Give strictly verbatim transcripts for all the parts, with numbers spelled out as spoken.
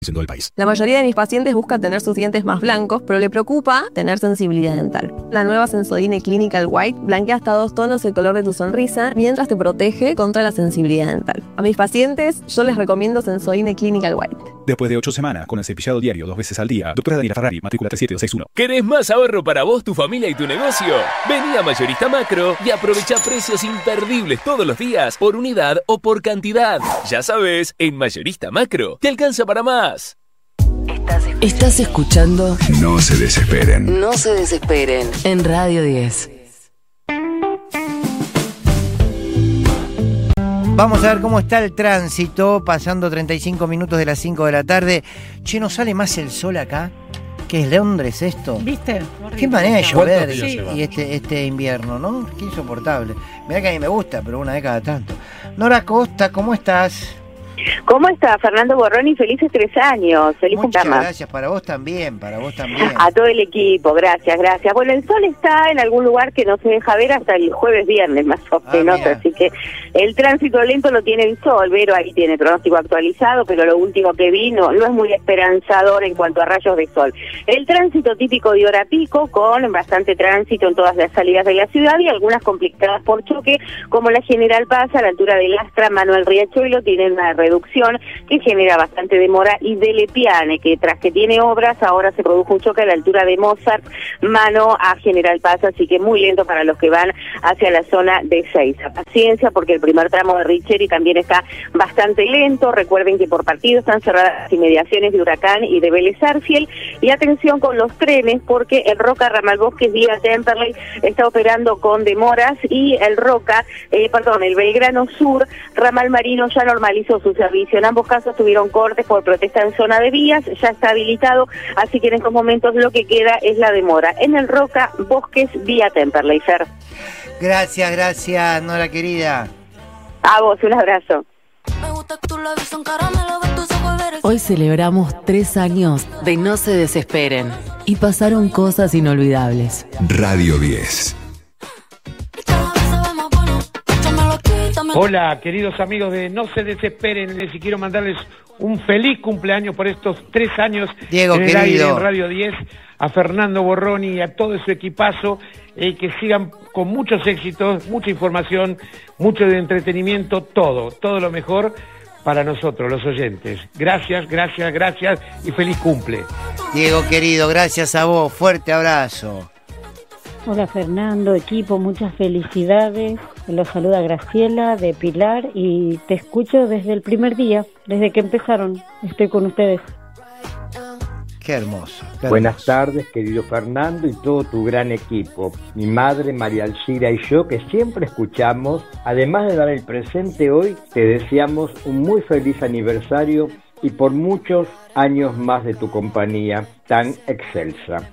en todo el país. La mayoría de mis pacientes busca tener sus dientes más blancos, pero le preocupa tener sensibilidad dental. La nueva Sensodyne Clinical White blanquea hasta dos tonos el color de tu sonrisa, mientras te protege contra la sensibilidad dental. A mis pacientes, yo les recomiendo Sensodyne Clinical White. Después de ocho semanas, con el cepillado diario dos veces al día, doctora Daniela Ferrari, matrícula tres siete dos seis uno. ¿Querés más ahorro para vos, tu familia y tu negocio? Vení a Mayorista Macro y aprovecha precios imperdibles todos los días, por unidad o por cantidad. Ya sabes, en Mayorista Macro te alcanza para más. Estás escuchando No se desesperen. No se desesperen en Radio diez. Vamos a ver cómo está el tránsito, pasando treinta y cinco minutos de las cinco de la tarde. Che, ¿no sale más el sol acá? ¿Qué es Londres esto? ¿Viste? Qué manera de llover y, Sí. y este, este invierno, ¿no? Qué insoportable. Mirá que a mí me gusta, pero una vez cada tanto. Nora Costa, ¿cómo estás? ¿Cómo está Fernando Borroni? Felices tres años. Feliz Muchas cumpleaños. gracias, para vos también, para vos también. A todo el equipo, gracias, gracias. Bueno, el sol está en algún lugar que no se deja ver hasta el jueves, viernes más o menos, Ah, así que el tránsito lento lo tiene el sol. Vero ahí tiene pronóstico actualizado, pero lo último que vi no, no es muy esperanzador en cuanto a rayos de sol. El tránsito típico de hora pico, con bastante tránsito en todas las salidas de la ciudad y algunas complicadas por choque, como la General Paz a la altura de Lastra, Manuel Riachuelo, tienen una reducción que genera bastante demora, y de Lepiane, que tras que tiene obras, ahora se produjo un choque a la altura de Mozart, mano a General Paz, así que muy lento para los que van hacia la zona de Seiza. Paciencia, porque el primer tramo de Richeri también está bastante lento. Recuerden que por partido están cerradas las inmediaciones de Huracán y de Vélez Sarsfield, y atención con los trenes, porque el Roca Ramal Bosques vía Temperley está operando con demoras, y el Roca, eh, perdón, el Belgrano Sur, Ramal Marino ya normalizó su servicio. En ambos casos tuvieron cortes por protesta en zona de vías, ya está habilitado, así que en estos momentos lo que queda es la demora en el Roca Bosques vía Temperley. Fer. Gracias, gracias, Nora querida. A vos, un abrazo. Hoy celebramos tres años de No se desesperen y pasaron cosas inolvidables. Radio diez. Hola, queridos amigos de No se desesperen, les quiero mandarles un feliz cumpleaños por estos tres años Diego, en el querido. aire en Radio diez, a Fernando Borroni y a todo su equipazo, eh, que sigan con muchos éxitos, mucha información, mucho de entretenimiento, todo, todo lo mejor para nosotros, los oyentes. Gracias, gracias, gracias y feliz cumple. Diego querido, gracias a vos, fuerte abrazo. Hola Fernando, equipo, muchas felicidades. Los saluda Graciela de Pilar y te escucho desde el primer día, desde que empezaron. Estoy con ustedes. Qué hermoso. Qué Buenas hermoso. tardes, querido Fernando y todo tu gran equipo. Mi madre, María Alcira, y yo, que siempre escuchamos, además de dar el presente hoy, te deseamos un muy feliz aniversario y por muchos años más de tu compañía tan excelsa.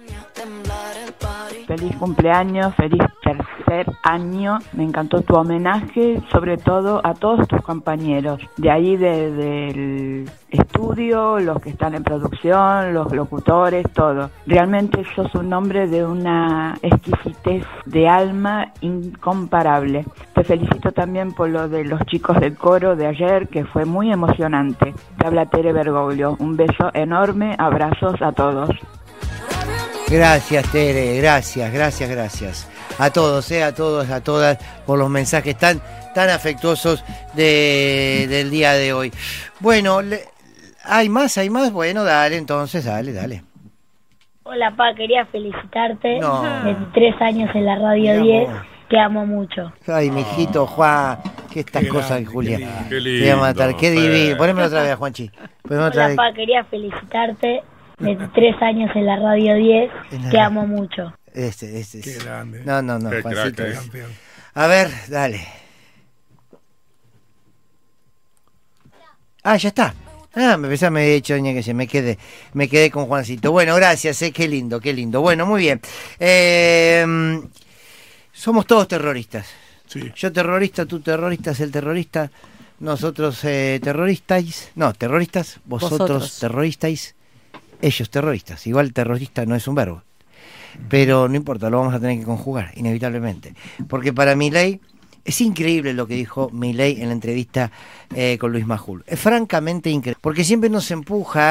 Feliz cumpleaños, feliz tercer año. Me encantó tu homenaje, sobre todo a todos tus compañeros. De ahí de, del estudio, los que están en producción, los locutores, todo. Realmente sos un hombre de una exquisitez de alma incomparable. Te felicito también por lo de los chicos del coro de ayer, que fue muy emocionante. Te habla Tere Bergoglio. Un beso enorme, abrazos a todos. Gracias, Tere, gracias, gracias, gracias. A todos, eh, a todos, a todas, por los mensajes tan, tan afectuosos de, del día de hoy. Bueno, le, ¿hay más? ¿Hay más? Bueno, dale, entonces, dale, dale. Hola, pa, quería felicitarte. No. veintitrés años en la Radio diez. Te amo mucho. Ay, mijito, Juan, que estas Qué cosas, grande, Julia. qué lindo. Te voy a matar, qué divino. Ponémelo otra vez, Juanchi. Ponémelo otra Hola, vez. pa, quería felicitarte. veintitrés años en la Radio diez. Te amo mucho. Este, este. Qué grande. No, no, no, Qué Juancito. crack, es- campeón. A ver, dale. Ah, ya está. Ah, me pensaba, me había dicho doña que se me quedé, me quedé con Juancito. Bueno, gracias, eh, qué lindo, qué lindo. Bueno, muy bien. Eh, somos todos terroristas. Sí. Yo terrorista, tú terroristas, el terrorista, nosotros eh, terroristas, no, terroristas, vosotros, Vosotros. terroristas, ellos terroristas. Igual terrorista no es un verbo, pero no importa, lo vamos a tener que conjugar, inevitablemente. Porque para Milei, es increíble lo que dijo Milei en la entrevista eh, con Luis Majul. Es francamente increíble, porque siempre nos empuja